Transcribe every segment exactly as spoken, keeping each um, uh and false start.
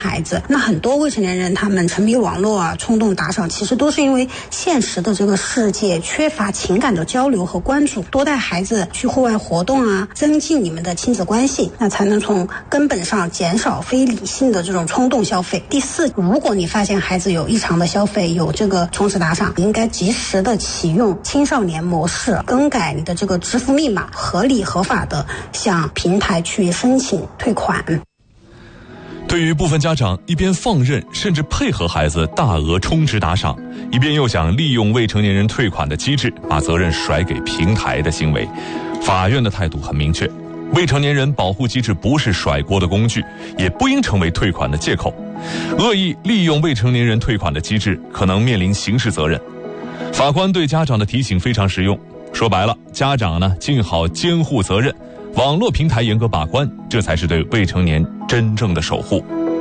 孩子。那很多未成年人他们沉迷网络啊，冲动打赏，其实都是因为现实的这个世界缺乏情感的交流和关注。多带孩子去户外活动啊，增进你们的亲子关系，那才能从根本上减少非理性的这种冲动消费。第四，如果你发现孩子有异常的消费，有这个充值打赏，应该及时的启用青少年模式，更改你的这个支付密码，合理合法的向平台去申请退款。 对于部分家长一边放任甚至配合孩子大额充值打赏，一边又想利用未成年人退款的机制把责任甩给平台的行为，法院的态度很明确，未成年人保护机制不是甩锅的工具，也不应成为退款的借口。恶意利用未成年人退款的机制可能面临刑事责任。法官对家长的提醒非常实用，说白了，家长呢尽好监护责任，网络平台严格把关，这才是对未成年真正的守护。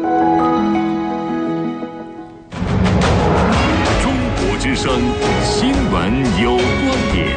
中国之声新闻有观点，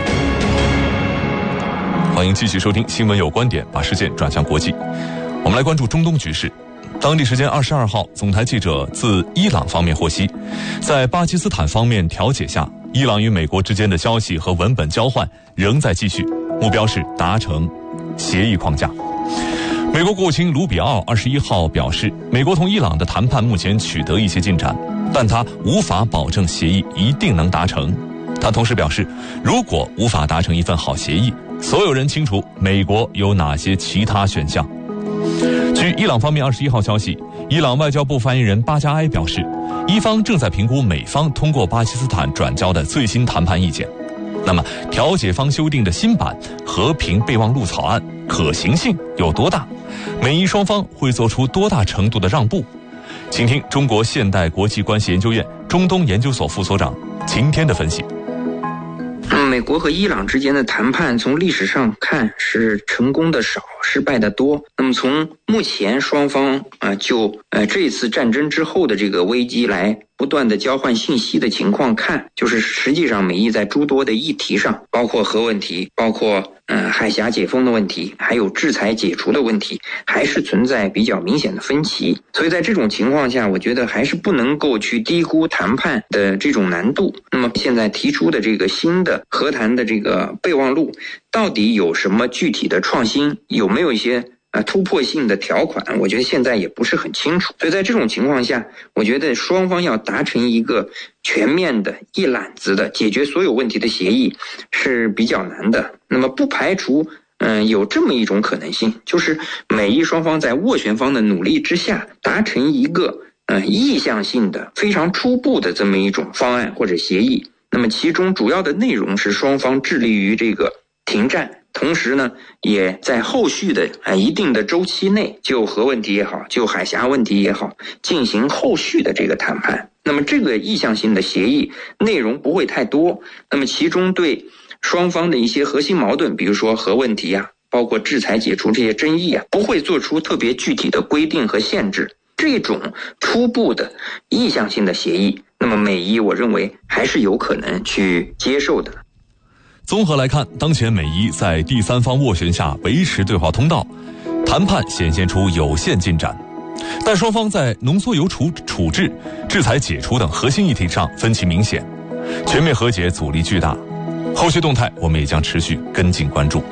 欢迎继续收听新闻有观点，把视线转向国际。我们来关注中东局势。当地时间二十二号，总台记者自伊朗方面获悉，在巴基斯坦方面调解下，伊朗与美国之间的消息和文本交换仍在继续，目标是达成协议框架。美国国务卿卢比奥二十一号表示，美国同伊朗的谈判目前取得一些进展，但他无法保证协议一定能达成。他同时表示，如果无法达成一份好协议，所有人清楚美国有哪些其他选项。据伊朗方面二十一号消息，伊朗外交部发言人巴加埃表示，伊方正在评估美方通过巴基斯坦转交的最新谈判意见。那么调解方修订的新版和平备忘录草案可行性有多大？美伊双方会做出多大程度的让步？请听中国现代国际关系研究院中东研究所副所长秦天的分析。 美国和伊朗之间的谈判从历史上看是成功的少，失败的多。那么从目前双方啊、呃、就呃这次战争之后的这个危机来不断的交换信息的情况看，就是实际上美伊在诸多的议题上，包括核问题，包括呃海峡解封的问题，还有制裁解除的问题，还是存在比较明显的分歧。所以在这种情况下，我觉得还是不能够去低估谈判的这种难度。那么现在提出的这个新的和谈的这个备忘录，到底有什么具体的创新？有没有一些啊，突破性的条款，我觉得现在也不是很清楚。所以在这种情况下，我觉得双方要达成一个全面的一揽子的解决所有问题的协议是比较难的。那么不排除嗯、呃、有这么一种可能性，就是美伊双方在斡旋方的努力之下，达成一个呃意向性的非常初步的这么一种方案或者协议。那么其中主要的内容是双方致力于这个停战，同时呢，也在后续的啊一定的周期内，就核问题也好，就海峡问题也好，进行后续的这个谈判。那么这个意向性的协议内容不会太多，那么其中对双方的一些核心矛盾，比如说核问题啊，包括制裁解除这些争议啊，不会做出特别具体的规定和限制。这种初步的意向性的协议，那么美伊我认为还是有可能去接受的。 综合来看，当前美伊在第三方斡旋下维持对话通道，谈判显现出有限进展，但双方在浓缩铀处处置、制裁解除等核心议题上分歧明显，全面和解阻力巨大。后续动态我们也将持续跟进关注。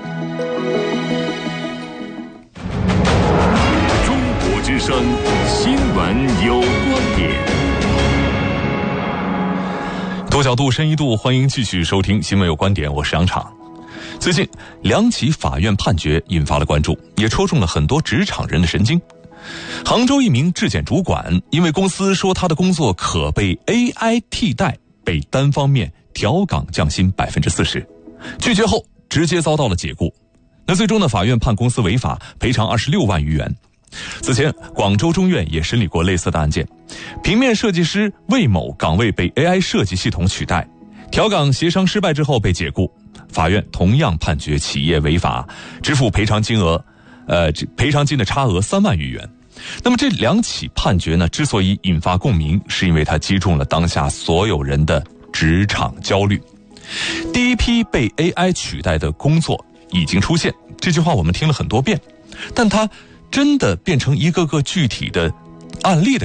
中国之声新闻有观点。 多角度深一度，欢迎继续收听新闻有观点，我是杨昶。最近两起法院判决引发了关注，也戳中了很多职场人的神经。杭州一名质检主管因为公司说他的工作可被 A I 替代，被单方面调岗降薪 百分之四十， 拒绝后直接遭到了解雇。那最终呢，法院判公司违法，赔偿二十六万余元。此前广州中院也审理过类似的案件，平面设计师魏某岗位被 A I 设计系统取代，调岗协商失败之后被解雇，法院同样判决企业违法，支付赔偿金额呃赔偿金的差额三万余元。那么这两起判决呢，之所以引发共鸣，是因为它击中了当下所有人的职场焦虑。第一批被 A I 取代的工作已经出现，这句话我们听了很多遍，但它真的变成一个个具体的案例的